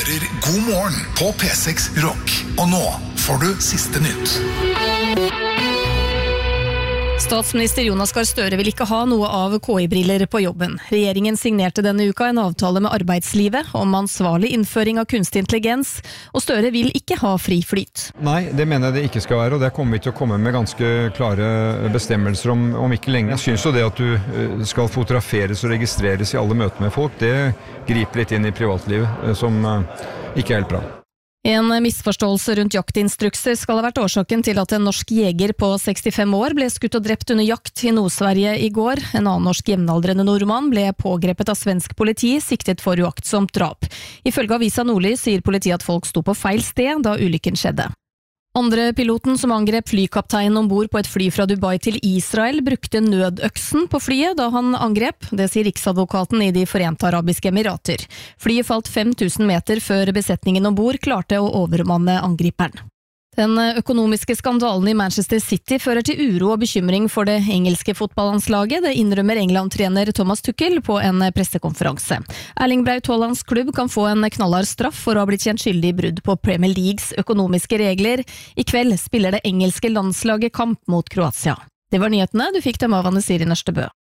hører God morgen på P6 Rock. Og nå får du siste nytt. Statsminister Jonas Gahr Støre vil ikke ha noe av KI-briller på jobben. Regjeringen signerte denne uka en avtale med arbeidslivet om ansvarlig innføring av kunstig intelligens, og Støre vil ikke ha fri flyt. Nei, det mener jeg det ikke skal være, og det kommer vi til å komme med ganske klare bestemmelser om ikke lenge. Jeg synes jo det at du skal fotograferes og registreres i alle møter med folk, det griper litt inn i privatlivet, som ikke er helt bra. En misforståelse rundt jaktinstrukser skal ha vært årsaken til at en norsk jeger på 65 år ble skutt og drept under jakt i Nord-Sverige i går. En annen norsk jevnaldrende nordmann ble pågrepet av svensk politi, siktet for uaktsomt drap. Ifølge avisa Nordlys sier politiet at folk sto på feil sted da ulykken skjedde. Andre piloten som angrep flykapteinen ombord på et fly fra Dubai til Israel brukte nødøksen på flyet da han angrep, det sier riksadvokaten i De Forente Arabiske Emirater. Flyet falt 5000 meter før besetningen ombord klarte å overmanne angriperen. Den økonomiske skandalen i Manchester City fører til uro og bekymring for det engelske fotballandslaget, det innrømmer England-trener Thomas Tuchel på en pressekonferanse. Erling Braut Haalands klubb kan få en knallhard straff for å ha blitt kjent skyldig i brudd på Premier Leagues økonomiske regler. I kveld spiller det engelske landslaget kamp mot Kroatia. Det var nyhetene, du fikk dem av Anne Siri Nørstebø.